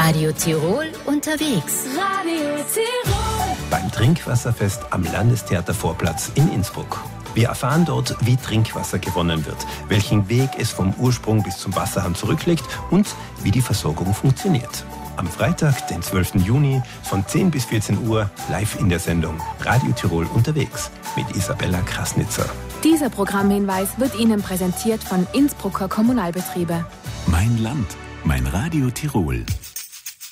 Radio Tirol unterwegs. Radio Tirol. Beim Trinkwasserfest am Landestheatervorplatz in Innsbruck. Wir erfahren dort, wie Trinkwasser gewonnen wird, welchen Weg es vom Ursprung bis zum Wasserhahn zurücklegt und wie die Versorgung funktioniert. Am Freitag, den 12. Juni, von 10 bis 14 Uhr, live in der Sendung Radio Tirol unterwegs mit Isabella Krasnitzer. Dieser Programmhinweis wird Ihnen präsentiert von Innsbrucker Kommunalbetriebe. Mein Land, mein Radio Tirol.